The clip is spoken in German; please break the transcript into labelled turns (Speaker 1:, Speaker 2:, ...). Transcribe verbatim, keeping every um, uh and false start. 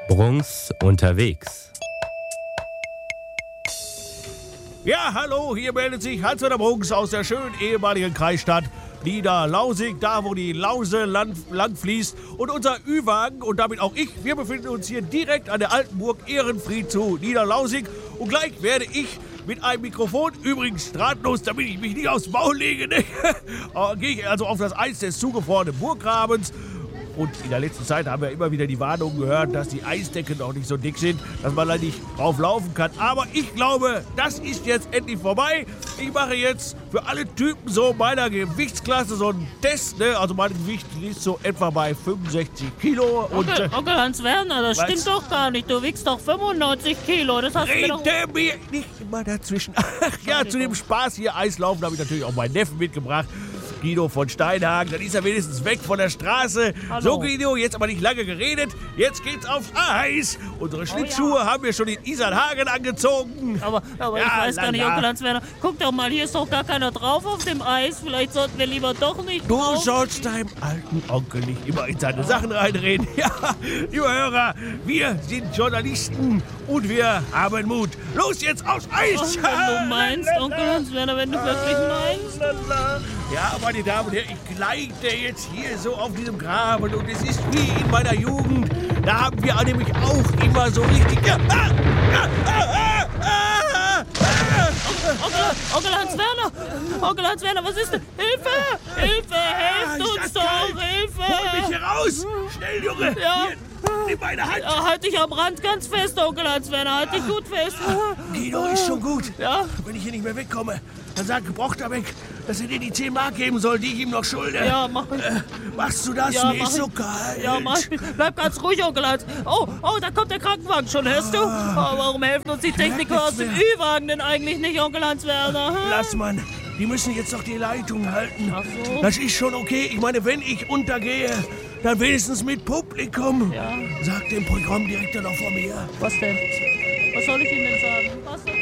Speaker 1: Bruns unterwegs.
Speaker 2: Ja, hallo, hier meldet sich Hans-Werner Bruns aus der schönen ehemaligen Kreisstadt Niederlausig, da wo die Lause lang, lang fließt. Und unser Ü-Wagen und damit auch ich, wir befinden uns hier direkt an der alten Burg Ehrenfried zu Niederlausig. Und gleich werde ich mit einem Mikrofon, übrigens drahtlos, damit ich mich nicht aufs Maul lege, ne? gehe ich also auf das Eis des zugefrorenen Burggrabens. Und in der letzten Zeit haben wir immer wieder die Warnungen gehört, dass die Eisdecken noch nicht so dick sind, dass man da nicht drauf laufen kann. Aber ich glaube, das ist jetzt endlich vorbei. Ich mache jetzt für alle Typen so meiner Gewichtsklasse so einen Test. Ne? Also mein Gewicht liegt so etwa bei fünfundsechzig Kilo. Und,
Speaker 3: Onkel, Onkel Hans-Werner, das
Speaker 2: was?
Speaker 3: stimmt doch gar nicht. Du wiegst doch fünfundneunzig Kilo. Das hast du mir doch...
Speaker 2: Rede mir nicht immer dazwischen. Ach ja, zu dem Spaß hier Eislaufen habe ich natürlich auch meinen Neffen mitgebracht. Guido von Steinhagen, dann ist er wenigstens weg von der Straße.
Speaker 3: Hallo.
Speaker 2: So, Guido, jetzt aber nicht lange geredet. Jetzt geht's aufs Eis. Unsere Schlittschuhe
Speaker 3: ja.
Speaker 2: haben wir schon in Isarhagen angezogen.
Speaker 3: Aber, aber
Speaker 2: Ja,
Speaker 3: ich weiß gar nicht,
Speaker 2: lala.
Speaker 3: Onkel Hans-Werner. Guck doch mal, hier ist doch gar keiner drauf auf dem Eis. Vielleicht sollten wir lieber doch nicht
Speaker 2: Du
Speaker 3: drauf.
Speaker 2: sollst deinem alten Onkel nicht immer in seine Sachen reinreden. Ja, lieber Hörer, wir sind Journalisten und wir haben Mut. Los jetzt aufs Eis.
Speaker 3: Ach, wenn du meinst, Onkel Hans-Werner, wenn du wirklich meinst.
Speaker 2: Ja, meine Damen und Herren, ich gleite jetzt hier so auf diesem Graben und es ist wie in meiner Jugend. Da haben wir nämlich auch immer so richtig... Ja, ah, ah, ah, ah, ah, ah.
Speaker 3: Onkel, Onkel Hans-Werner, Onkel Hans-Werner, was ist denn? Hilfe, Hilfe, helft
Speaker 2: ist
Speaker 3: uns
Speaker 2: das
Speaker 3: doch,
Speaker 2: kalt.
Speaker 3: Hilfe.
Speaker 2: Hol mich hier raus! Schnell, Junge!
Speaker 3: Ja.
Speaker 2: Hier, nimm meine Hand!
Speaker 3: Ja, halt dich am Rand ganz fest, Onkel Hans-Werner, halt dich gut fest.
Speaker 2: Guido, ist schon gut.
Speaker 3: Ja?
Speaker 2: Wenn ich hier nicht mehr wegkomme, dann sagt Gebrochter weg, dass er dir die zehn Mark geben soll, die ich ihm noch schulde.
Speaker 3: Ja, mach ich.
Speaker 2: Äh, machst du das?
Speaker 3: Ja,
Speaker 2: Mir
Speaker 3: mach
Speaker 2: ist so
Speaker 3: ich.
Speaker 2: kalt.
Speaker 3: Ja, mach ich. Bleib ganz ruhig, Onkel Hans. Oh, oh, da kommt der Krankenwagen schon, hörst du? Oh, warum helfen uns die Techniker aus dem Ü-Wagen denn eigentlich nicht, Onkel Hans-Werner? Hm?
Speaker 2: Lass, Mann. Die müssen jetzt doch die Leitung halten.
Speaker 3: Ach so.
Speaker 2: Das ist schon okay. Ich meine, wenn ich untergehe, dann wenigstens mit Publikum.
Speaker 3: Ja.
Speaker 2: Sag dem Programmdirektor noch vor mir.
Speaker 3: Was denn? Was soll ich Ihnen denn sagen? Was soll